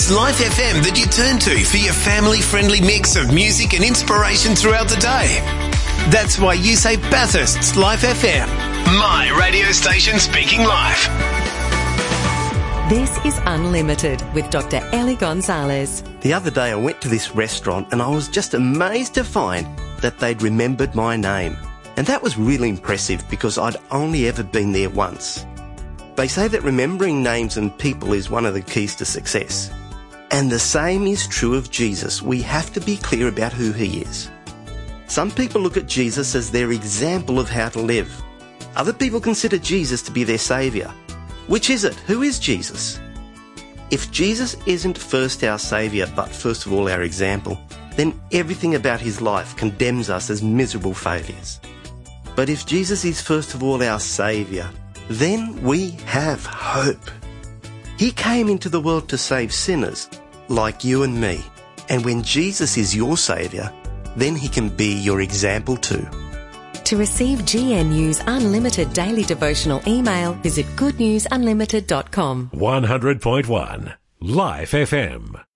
It's Life FM that you turn to for your family-friendly mix of music and inspiration throughout the day. That's why you say Bathurst's Life FM. My radio station speaking life. This is Unlimited with Dr. Ellie Gonzalez. The other day I went to this restaurant and I was just amazed to find that they'd remembered my name. And that was really impressive because I'd only ever been there once. They say that remembering names and people is one of the keys to success. And the same is true of Jesus. We have to be clear about who he is. Some people look at Jesus as their example of how to live. Other people consider Jesus to be their saviour. Which is it? Who is Jesus? If Jesus isn't first our saviour, but first of all our example, then everything about his life condemns us as miserable failures. But if Jesus is first of all our saviour, then we have hope. He came into the world to save sinners like you and me. And when Jesus is your saviour, then he can be your example too. To receive GNU's Unlimited Daily Devotional email, visit goodnewsunlimited.com. 100.1 Life FM.